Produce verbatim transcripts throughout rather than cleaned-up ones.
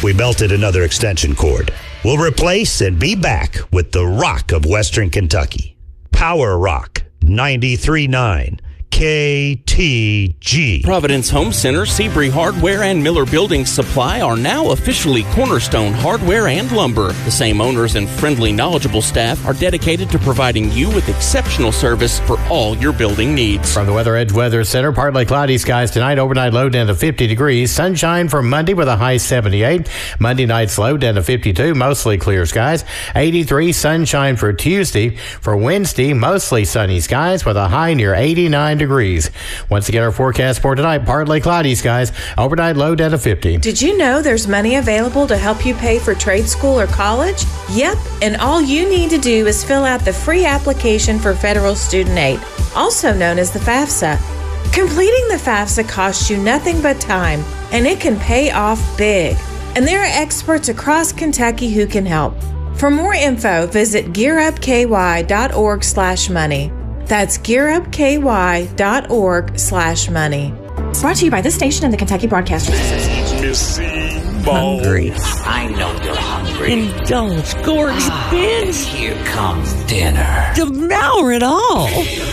we melted another extension cord. We'll replace and be back with the rock of Western Kentucky. Power Rock ninety-three point nine. K T G. Providence Home Center, Seabury Hardware, and Miller Building Supply are now officially Cornerstone Hardware and Lumber. The same owners and friendly, knowledgeable staff are dedicated to providing you with exceptional service for all your building needs. From the Weather Edge Weather Center, partly cloudy skies tonight, overnight low down to fifty degrees. Sunshine for Monday with a high seventy-eight. Monday night's low down to fifty-two, mostly clear skies. eighty-three, sunshine for Tuesday. For Wednesday, mostly sunny skies with a high near eighty-nine degrees. Once again, our forecast for tonight, partly cloudy skies, overnight low down to fifty. Did you know there's money available to help you pay for trade school or college? Yep, and all you need to do is fill out the free application for federal student aid, also known as the FAFSA. Completing the FAFSA costs you nothing but time, and it can pay off big. And there are experts across Kentucky who can help. For more info, visit gearupky.org slash money. That's gearupky.org slash money. Brought to you by this station and the Kentucky Broadcasters Association. Hungry. I know you're hungry. Indulge, gorge, Ah, binge. Here comes dinner. Devour it all.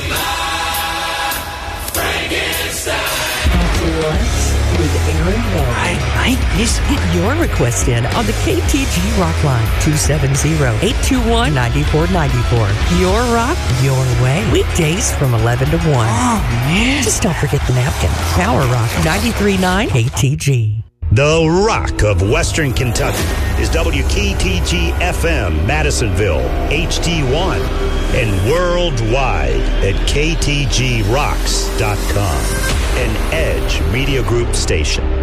With Aaron Bell. I like this. Get your request in on the K T G Rock Line, two seven zero, eight two one, nine four nine four. Your rock, your way. Weekdays from eleven to one. Oh, man. Just don't forget the napkin. Power Rock ninety-three point nine K T G. The rock of Western Kentucky is W K T G F M, Madisonville, H D one, and worldwide at K T G rocks dot com, an Edge Media Group station.